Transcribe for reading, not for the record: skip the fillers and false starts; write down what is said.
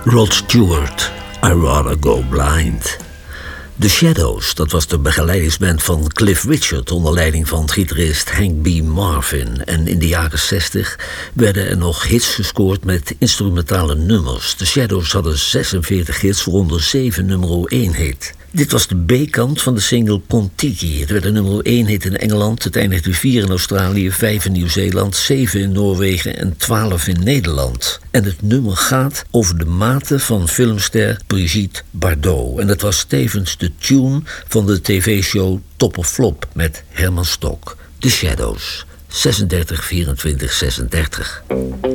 Rod Stewart, I Rather Go Blind. The Shadows, dat was de begeleidingsband van Cliff Richard onder leiding van gitarist Hank B. Marvin. En in de jaren 60 werden er nog hits gescoord met instrumentale nummers. The Shadows hadden 46 hits, waaronder 7 nummer 1 hit. Dit was de B-kant van de single Kon-Tiki. Het werd een nummer 1 hit in Engeland, het eindigde 4 in Australië, 5 in Nieuw-Zeeland, 7 in Noorwegen en 12 in Nederland. En het nummer gaat over de maten van filmster Brigitte Bardot. En dat was tevens de tune van de tv-show Top of Flop met Herman Stok. The Shadows, 36-24-36.